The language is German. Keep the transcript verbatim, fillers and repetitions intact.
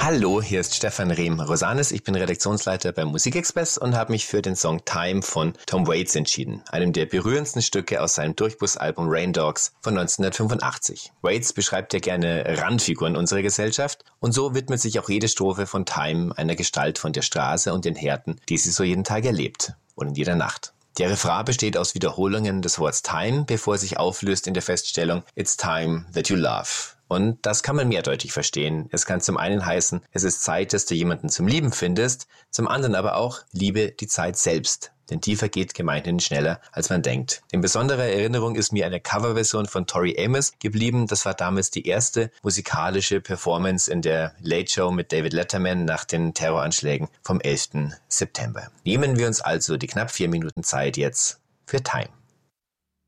Hallo, hier ist Stefan Rehm-Rosanes. Ich bin Redaktionsleiter beim Musikexpress und habe mich für den Song Time von Tom Waits entschieden, einem der berührendsten Stücke aus seinem Durchbruchsalbum Rain Dogs von neunzehnhundertfünfundachtzig. Waits beschreibt ja gerne Randfiguren unserer Gesellschaft und so widmet sich auch jede Strophe von Time einer Gestalt von der Straße und den Härten, die sie so jeden Tag erlebt und in jeder Nacht. Der Refrain besteht aus Wiederholungen des Wortes Time, bevor er sich auflöst in der Feststellung It's time that you love. Und das kann man mehrdeutig verstehen. Es kann zum einen heißen, es ist Zeit, dass du jemanden zum Lieben findest, zum anderen aber auch, liebe die Zeit selbst. Denn die vergeht gemeinhin schneller, als man denkt. In besonderer Erinnerung ist mir eine Coverversion von Tori Amos geblieben. Das war damals die erste musikalische Performance in der Late Show mit David Letterman nach den Terroranschlägen vom elften September. Nehmen wir uns also die knapp vier Minuten Zeit jetzt für Time.